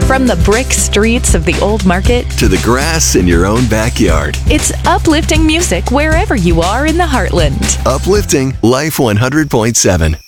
From the brick streets of the old market to the grass in your own backyard. it's uplifting music wherever you are in the heartland. Uplifting Life 100.7.